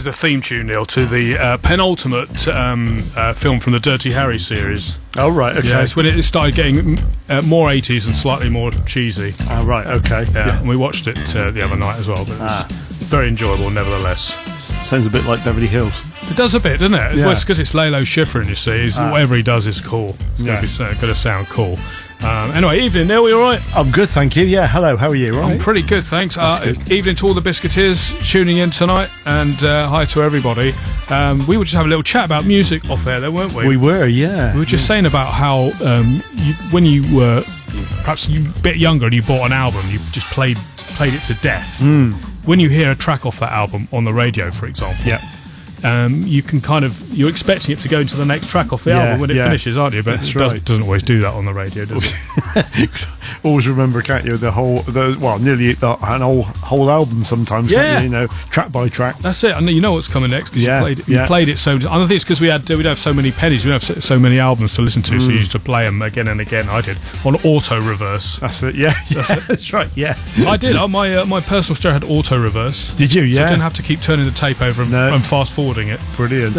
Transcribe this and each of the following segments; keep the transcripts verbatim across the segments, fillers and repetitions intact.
is the theme tune, Neil, to the uh, penultimate um, uh, film from the Dirty Harry series. Oh, right, okay. Yeah, it's when it started getting uh, more eighties and slightly more cheesy. Oh, right, okay. Yeah, yeah. and we watched it uh, the other night as well, but it was ah. very enjoyable nevertheless. Sounds a bit like Beverly Hills. It does a bit, doesn't it? Yeah. Well, it's because it's Lalo Schifrin, you see. He's, Ah. Whatever he does is cool. It's Yeah. going to sound cool. Um, anyway, evening, Neil, you all right? I'm good, thank you. Yeah, hello, how are you? All I'm right? pretty good, thanks. Uh, good. Evening to all the Biscuiteers tuning in tonight, and uh, hi to everybody. Um, we were just having a little chat about music off air there, weren't we? We were, yeah. We were just saying about how um, you, when you were perhaps you a bit younger and you bought an album, you just played played it to death. Mm. When you hear a track off that album on the radio, for example, Yeah. um, you can kind of you're expecting it to go into the next track off the Yeah, album when it yeah. finishes, aren't you? But That's it does, right. doesn't always do that on the radio, does it? Always remember, can't you, the whole, the well, nearly the, an whole whole album sometimes, can't Yeah. you, you know, track by track. That's it. I know you know what's coming next because Yeah, you played it. yeah. You played it so. I don't think it's because we had we'd have so many pennies. We have so, so many albums to listen to, so Mm. you used to play them again and again. I did on auto reverse. That's it, yeah, yeah, That's that's, it. right, yeah. I did. Oh, my uh, my personal stereo had auto reverse. Did you, So yeah? I didn't have to keep turning the tape over and, No. and fast forwarding it, Brilliant.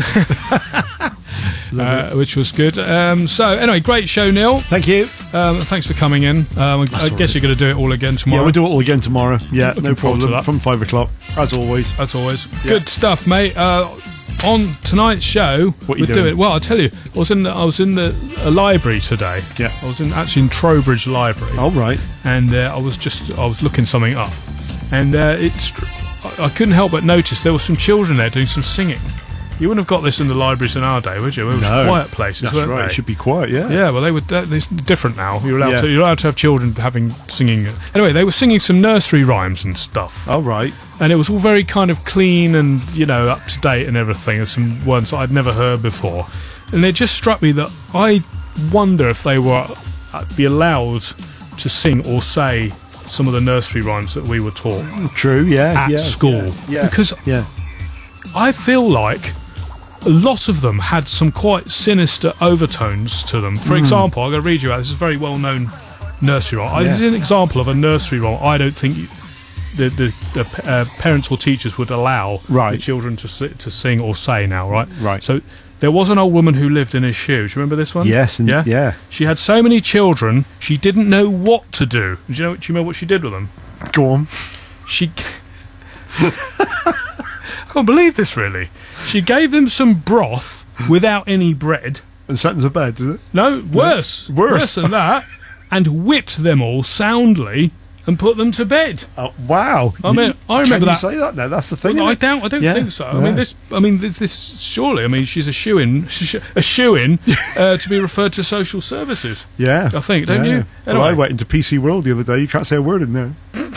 uh, which was good. Um, so anyway, great show, Neil. Thank you. Um, thanks for coming in. Um, I all guess right. you're going to do it all again tomorrow. Yeah, we'll do it all again tomorrow. Yeah, Looking no forward to problem. that. From five o'clock, as always. As always, Yeah. good stuff, mate. Uh, on tonight's show, What you we're doing? Well, I'll tell you, I was in the, I was in the a library today. Yeah. I was in actually in Trowbridge Library, All right. and uh, I was just I was looking something up, and uh, it's I I couldn't help but notice there were some children there doing some singing. You wouldn't have got this in the libraries in our day, would you? It was No. quiet places, That's weren't right. they? It should be quiet, yeah. Yeah, well, they were. Uh, it's different now. You're allowed Yeah. to. You're allowed to have children having singing. Anyway, they were singing some nursery rhymes and stuff, All right. and it was all very kind of clean and you know up to date and everything. And some words that I'd never heard before, and it just struck me that I wonder if they were uh, be allowed to sing or say some of the nursery rhymes that we were taught True, yeah. at yeah, school, Yeah. yeah. because yeah. I feel like a lot of them had some quite sinister overtones to them. For example, I'm going to read you out. This is a very well-known nursery rhyme. Yeah. This is an example of a nursery rhyme I don't think you, the the, the uh, parents or teachers would allow Right. the children to si- to sing or say now. Right. Right. So there was an old woman who lived in a shoe. Do you remember this one? Yes, and yeah. yeah. She had so many children, she didn't know what to do. Do you know? Do you remember what she did with them? Go on. She. I can't believe this, really. She gave them some broth without any bread. And sat in the bed, is it? No, worse. Worse. than that. And whipped them all soundly and put them to bed. Oh, wow. I mean, I remember Can you that. say that now? That's the thing. I isn't it? don't. I don't Yeah, think so. I yeah. mean, this. I mean, this. this surely. I mean, she's a shoe-in. sh- A shoe-in uh, to be referred to social services. Yeah. I think, don't yeah. you? Well, I Anyway. went into P C World the other day. You can't say a word in there.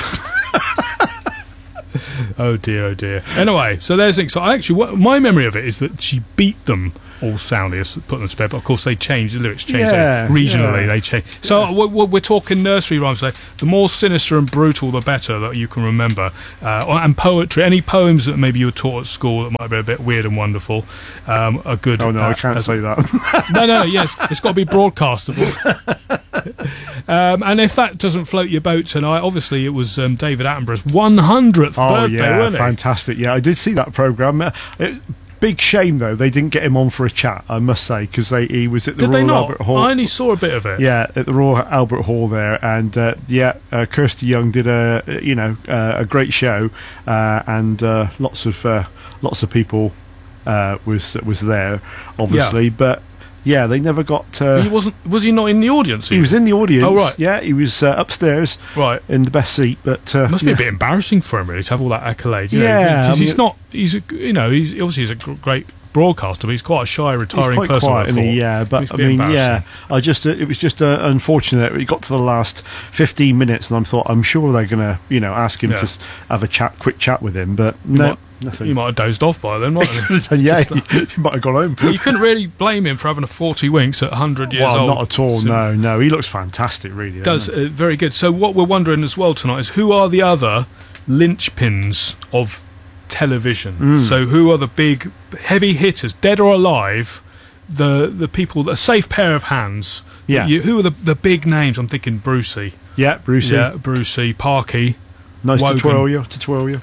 Oh dear, oh dear. Anyway, so there's an. So actually, what, my memory of it is that she beat them all soundly, as put them to bed. But of course, they changed. The lyrics changed Yeah, they- regionally. yeah. They changed. So we're, we're talking nursery rhymes. So the more sinister and brutal, the better that you can remember. Uh, or- and poetry, any poems that maybe you were taught at school that might be a bit weird and wonderful, um, are good. Oh, no, uh, I can't as- say that. no, no, yes, it's got to be broadcastable. um, and if that doesn't float your boat tonight, obviously it was um, David Attenborough's one hundredth Oh, birthday, yeah. wasn't it? Fantastic. Yeah, I did see that programme. Uh, it, big shame, though, they didn't get him on for a chat, I must say, because he was at the Did they Royal not? Albert Hall. I only saw a bit of it. Yeah, at the Royal Albert Hall there, and uh, yeah, uh, Kirsty Young did a you know uh, a great show, uh, and uh, lots of uh, lots of people uh, was was there, obviously, but yeah, they never got. Uh, He wasn't. Was he not in the audience? he was in the audience. Oh, right. Yeah, he was uh, upstairs right. in the best seat, but uh, It must yeah. be a bit embarrassing for him, really, to have all that accolade. You Yeah, know, I he's, he's mean- not. He's a, you know, he's obviously he's a gr- great broadcaster, but he's quite a shy, He's retiring quite person. quiet, I isn't he? thought. Yeah, Must but I be mean, embarrassing. yeah, I just uh, it was just uh, unfortunate. It got to the last fifteen minutes, and I thought I'm sure they're gonna, you know, ask him Yeah. to s- have a chat, quick chat with him, but You no, might- nothing. You might have dozed off by then, mightn't you? yeah, you might have gone home. Well, you couldn't really blame him for having a forty winks at one hundred years Well, old. not at all. So- No, no, he looks fantastic. Really Does doesn't uh, very good. So what we're wondering as well tonight is who are the other linchpins of television? Mm. So who are the big heavy hitters, dead or alive? The the people, a safe pair of hands. Yeah. You, who are the the big names? I'm thinking Brucey. he? Yeah, Brucey. Yeah, Brucey, Parky. Nice Wogan. to twirl you. To twirl you.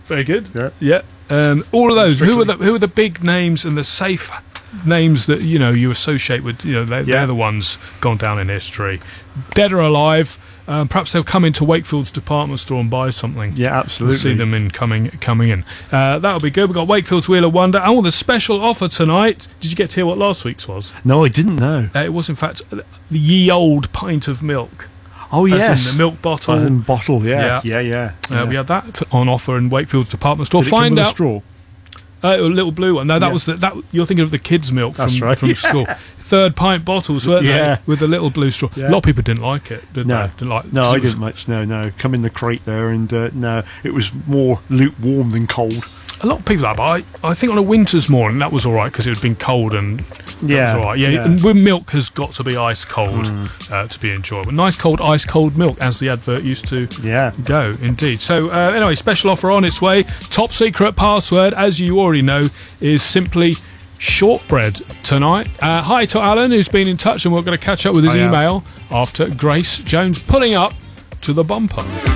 Very good. Yeah. Yeah. Um, all of those. Who are Strictly. the who are the big names and the safe names that you know you associate with? You know, they're, Yeah. they're the ones gone down in history, dead or alive. Um, perhaps they'll come into Wakefield's department store and buy something. Yeah, We'll absolutely. see them in coming coming in. Uh, that'll be good. We've got Wakefield's Wheel of Wonder. Oh, the special offer tonight. Did you get to hear what last week's was? No, I didn't know. Uh, it was, in fact, the ye old pint of milk. Oh, As yes. in the milk bottle. As in bottle, yeah. Yeah. Yeah, yeah. yeah. Uh, we had that f- on offer in Wakefield's department store. Did it come Find with a out. straw? Uh, a little blue one. No, that Yeah. was the, that. You're thinking of the kids' milk That's from, right. from school. Third pint bottles, weren't Yeah. they? With the little blue straw. Yeah. A lot of people didn't like it, did No. they? Didn't like, No, 'cause I it was- didn't much. No, no. Come in the crate there, and uh, no, it was more lukewarm than cold. A lot of people have. I, I think on a winter's morning that was all right because it had been cold and that Yeah, was all right. Yeah, yeah. and with milk has got to be ice cold uh, to be enjoyable. Nice cold, ice cold milk, as the advert used to Yeah. go. Indeed. So uh, anyway, special offer on its way. Top secret password, as you already know, is simply shortbread tonight. Uh, hi to Alan, who's been in touch, and we're going to catch up with his Hiya. email after Grace Jones pulling up to the bumper.